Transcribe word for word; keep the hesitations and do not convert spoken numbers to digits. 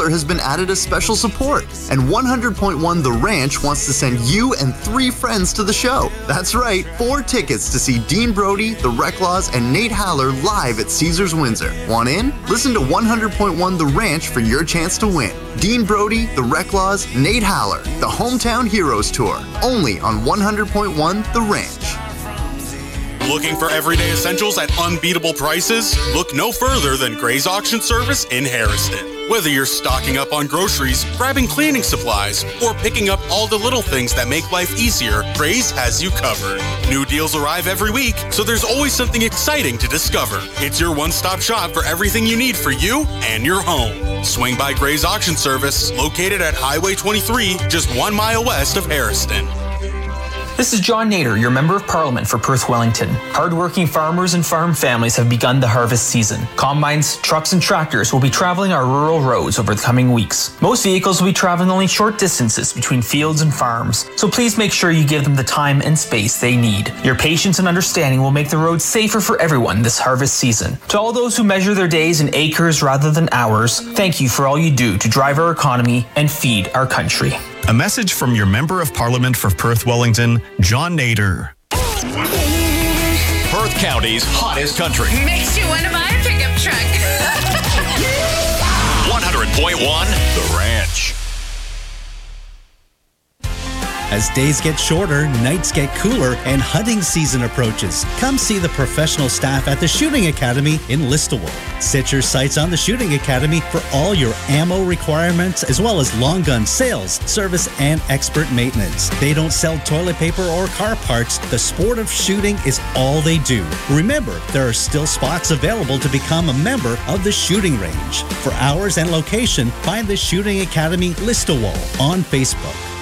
Howler has been added as special support, and one hundred point one The Ranch wants to send you and three friends to the show. That's right, four tickets to see Dean Brody, The Reclaws, and Nate Howler live at Caesars Windsor. Want in? Listen to one hundred point one The Ranch for your chance to win. Dean Brody, The Reclaws, Nate Howler, the Hometown Heroes Tour, only on one hundred point one The Ranch. Looking for everyday essentials at unbeatable prices? Look no further than Gray's Auction Service in Harrison. Whether you're stocking up on groceries, grabbing cleaning supplies, or picking up all the little things that make life easier, Gray's has you covered. New deals arrive every week, so there's always something exciting to discover. It's your one-stop shop for everything you need for you and your home. Swing by Gray's Auction Service, located at Highway twenty-three, just one mile west of Harrison. This is John Nader, your Member of Parliament for Perth Wellington. Hardworking farmers and farm families have begun the harvest season. Combines, trucks, and tractors will be traveling our rural roads over the coming weeks. Most vehicles will be traveling only short distances between fields and farms, so please make sure you give them the time and space they need. Your patience and understanding will make the roads safer for everyone this harvest season. To all those who measure their days in acres rather than hours, thank you for all you do to drive our economy and feed our country. A message from your Member of Parliament for Perth Wellington, John Nader. Perth County's hottest country. Makes you want to buy a pickup truck. one hundred point one The Ranch. As days get shorter, nights get cooler, and hunting season approaches, come see the professional staff at the Shooting Academy in Listowel. Set your sights on the Shooting Academy for all your ammo requirements, as well as long gun sales, service, and expert maintenance. They don't sell toilet paper or car parts. The sport of shooting is all they do. Remember, there are still spots available to become a member of the shooting range. For hours and location, find the Shooting Academy Listowel on Facebook.